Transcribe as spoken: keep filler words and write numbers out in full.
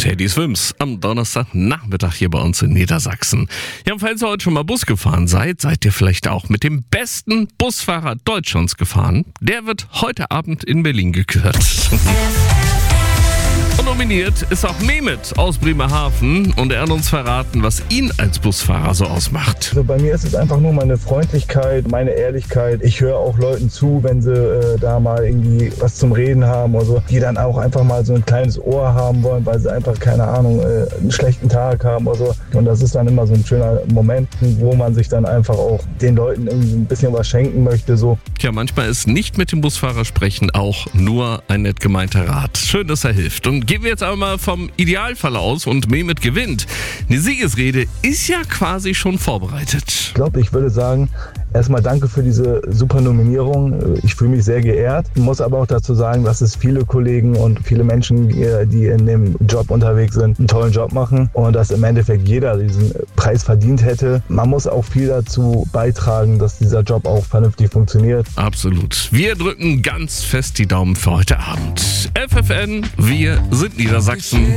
Teddy Swims am Donnerstagnachmittag hier bei uns in Niedersachsen. Ja, und falls ihr heute schon mal Bus gefahren seid, seid ihr vielleicht auch mit dem besten Busfahrer Deutschlands gefahren. Der wird heute Abend in Berlin gekürt. Und nominiert ist auch Mehmet aus Bremerhaven und er hat uns verraten, was ihn als Busfahrer so ausmacht. Also bei mir ist es einfach nur meine Freundlichkeit, meine Ehrlichkeit. Ich höre auch Leuten zu, wenn sie äh, da mal irgendwie was zum Reden haben oder so, die dann auch einfach mal so ein kleines Ohr haben wollen, weil sie einfach, keine Ahnung, äh, einen schlechten Tag haben oder so. Und das ist dann immer so ein schöner Moment, wo man sich dann einfach auch den Leuten irgendwie ein bisschen was schenken möchte. So. Tja, manchmal ist nicht mit dem Busfahrer sprechen auch nur ein nett gemeinter Rat. Schön, dass er hilft. Und gehen wir jetzt aber mal vom Idealfall aus und Mehmet gewinnt. Eine Siegesrede ist ja quasi schon vorbereitet. Ich glaube, ich würde sagen, erstmal danke für diese super Nominierung. Ich fühle mich sehr geehrt. Ich muss aber auch dazu sagen, dass es viele Kollegen und viele Menschen, die in dem Job unterwegs sind, einen tollen Job machen und dass im Endeffekt jeder diesen Preis verdient hätte. Man muss auch viel dazu beitragen, dass dieser Job auch vernünftig funktioniert. Absolut. Wir drücken ganz fest die Daumen für heute Abend. F F N, wir sind Niedersachsen.